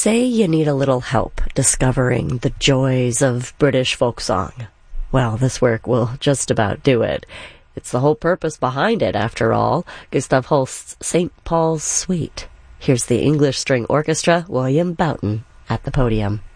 Say you need a little help discovering the joys of British folk song. Well, this work will just about do it. It's the whole purpose behind it, after all. Gustav Holst's St. Paul's Suite. Here's the English String Orchestra, William Boughton, at the podium.